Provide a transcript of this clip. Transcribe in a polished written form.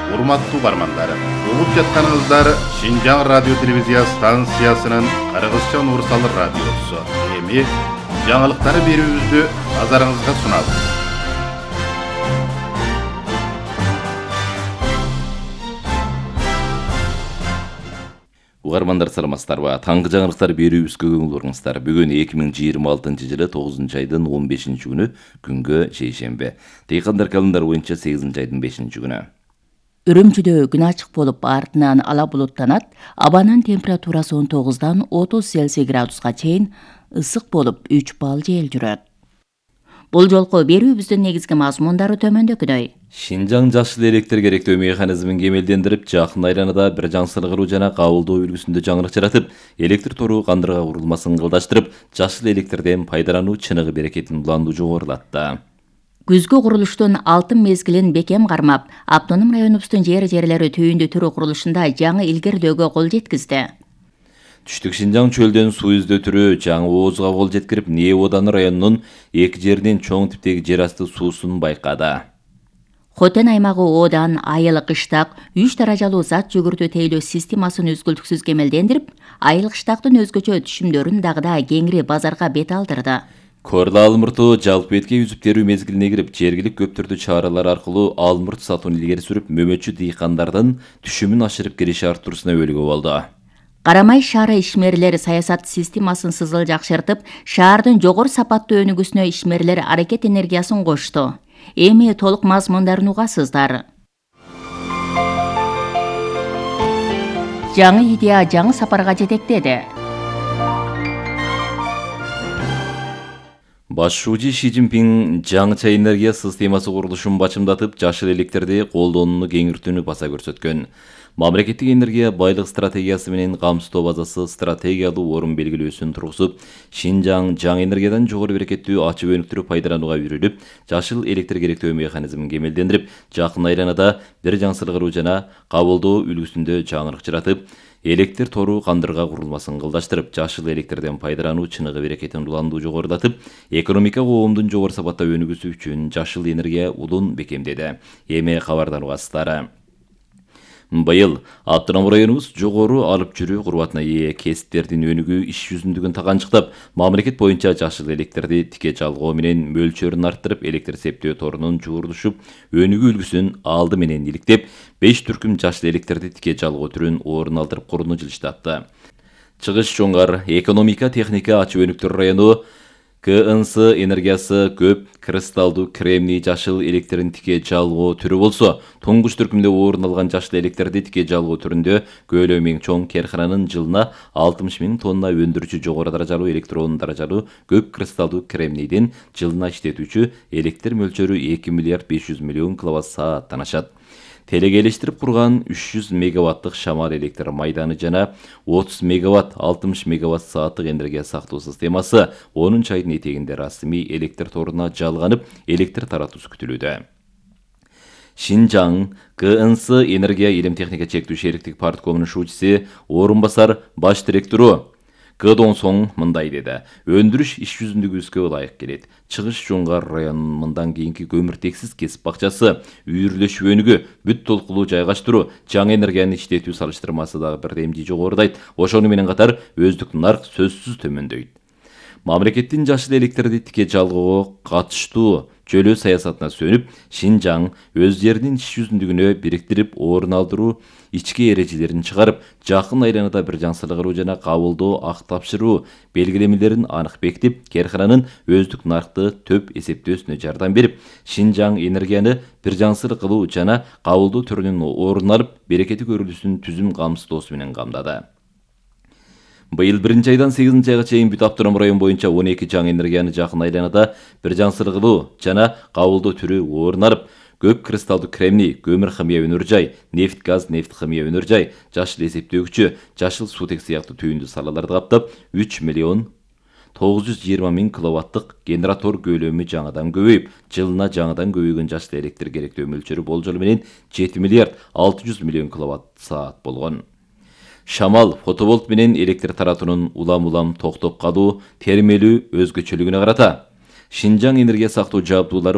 урматтуу угармандар, угуп жатканыңыздар Шинжаң радио телевизия станциясынын Кыргызча универсал радиосу. Эми жаңылыктарды берүүбүздү назарыңызга сунабыз. Угармандар саламатсыздарбы? Таңкы жаңылыктар берүүбүзгө көңүл буруңуздар. Бүгүн 2026-жылы 9 айдын 15 күнү, күнгө шейшемби. Дыйкандар календар боюнча 8 айдын 5 күнү. Үрүмчүдө күн ачык болуп, артынан ала булуттанат. Абанын температурасы 19-дан 30 Цельсий градуска чейин, ысык болуп 3 балл жел жүрөт. Бул жолку берүүбүздүн негизги мазмундары төмөндөгүдөй. Шинжаң жашыл электр керектөө механизмин кемелдендирип, жакын айланада бир жаңсыргыруу жана кабылдоо үлгүсүндө жаңылык жаратып, электр тору кандырга курулмасын кылдаштырып, жашыл электрден пайдалануу чыныгы берекетин улануу жогорулатты. Күзгү курулуштун алтын мезгилин бекем кармап, автоном районубуздун жери түйүндү түрү курулушунда жаңы илгердөөгө кол жеткизди. Түштүк Шинжаң чөлдөн суу издөө түрү жаңы оозуга кол жеткирип, Нее-Одан районунун эки жеринин чоң типтеги жер асты суусун байкады. Хотен аймагы Одан айыл кыштак 3 даражалуу зат жүгүртүү тейлөө системасын үзгүлтүксүз кемелдендирип, айыл кыштактын өзгөчө түшүмдөрүн дагы да кеңири базарга бет алдырды. Корла алмурту жалпы бетке үзүп терүү мезгилине кирип, жергилик көптөрдү чаралар аркылуу алмурт сатууну илгери сүрүп, мөмөчү дыйкандардын түшүмүн ашырып кириши арттыруусуна өбөлгө болду. Карамай шаары ишмерлер саясат системасын сызыл жакшыртып, шаардын жогору сапаттуу өнүгүүсүнө ишмерлер аракет энергиясын кошту. Эми толук мазмундарын угасыздар. Жаңы идея жаңы сапарга жетектеди. Башчы Ши Цзиньпин жаңыча энергия системасы курулушун бачымдатып, жашыл электрди колдонууну кеңиртүүнү баса көрсөткөн. Мамлекеттик энергия байлык стратегиясы менен камсыздоо базасы стратегиялуу орун белгилөөсүн тургузуп, Шинжаң жаңы энергиядан жогору берекеттүү ачык өнүктүрүп пайдаланууга үйрөлүп, жашыл электр керектөө механизмин кемелдендирип, жакын айланада бир жаңсыргыруу жана кабылдоо үлгүсүндө жаңылык жаратып, электр тору кандырга курулмасын кылдаштырып, жашыл электрден пайдалануу чыныгы берекетин улануу жогорулатып, экономика коомдун жогору сапатта өнүгүүсү үчүн жашыл энергия улун бекемдеди. Эми кабардан угасыздар. Быйыл автоном районубуз жогору алып жүрүү курбатына ээ кесиптердин өнүгүү иш жүзүндүгүн таганчыктап, мамлекет боюнча жашыл электрди тике жалгоо менен мөлчөрүн арттырып, электр септөө торунун жуурулушуп, өнүгүү үлгүсүн алды менен иликтеп, 5 түркүм жашыл электрди тике жалгоо түрүн орун алдырып курууну жылыштатты. Чыгыш Жоңгар экономика техника ачык өнүктүрүү району КНС энергиясы көп кристалдуу кремний жашыл электрин тике жалгоо түрү болсо, туңгуч түркүмдө орун алган жашыл электрди тике жалгоо түрүндө Көөлө миң чоң керкананын жылына 60 000 тонна өндүрүүчү жогору даражалуу электрон даражалуу көп кристалдуу кремнийдин жылына иштетүүчү электр мөлчөрү 2 миллиард 500 миллион киловатт-сааттан ашат. Телегелештирип курган 300 мегаваттык шамал электр майданы жана 30 мегаватт 60 мегаватт сааттык энергия сактоо системасы 10 айдын этегинде расмий электр торуна жалганып, электр таратуусу күтүлүүдө. Шинжаң КНС энергия илим техника чектүү шериктик парткомунун шуучусу орун басар баш директору Кыдон соң мындай деди. Өндүрүш иш жүзүндөгүбүзгө ылайык келет. Чыгыш Жоңгар районунун мындан кийинки көмүртексиз кесип бакчасы, үйүрлөшүп өнүгүү, бүт толкулуу жайгаштыруу, жаңы энергияны иштетүү салыштырмасы дагы бир демди жогорудайт. Ошону менен катар өздүк нарк сөзсүз төмөндөйт. Мамлекеттин жашыл электрди тике жалгоого катыштуу жөлөө саясатына сөнүп, Шинжаң өз жеринин иш жүзүндүгүнө бириктирип, орун алдыруу ички эрежелерин чыгарып, жакын айланада бир жаңсыргыруу жана кабылдоо ак тапшыруу белгилемелерин анык бекитип, керкананын өздүк наркты төп эсептөөсүнө жардам берип, Шинжаң энергияны бир жаңсыр кылуу жана кабылдоо түрүнүн орун алып, берекети көрүлүүсүн түзүм камсыздоосу менен камдады. Быйыл 1 айдан 8 айга чейин бүт автоном район боюнча 12 жаңы энергияны жакын айланада бир жаңсыргылуу жана кабылдоо түрү орун алып, көп кристалдуу кремний, көмүр химия өнөр жай, нефт газ, нефт химия өнөр жай, жашыл эсептөөкчү, жашыл суутек сыяктуу түйүндүү салаларды каптап, 3 миллион 920 000 киловаттык генератор көлөмү жаңадан көбөйүп, жылына жаңадан көбөйгөн жашыл электр керектөө мөлчөрү болжолу менен 7 миллиард 600 миллион киловатт-саат болгон. Шамал фотоволт менен электр таратуунун улам-улам токтоп калуу термелүү өзгөчөлүгүнө карата Шинжаң энергия сактоо жабдуулары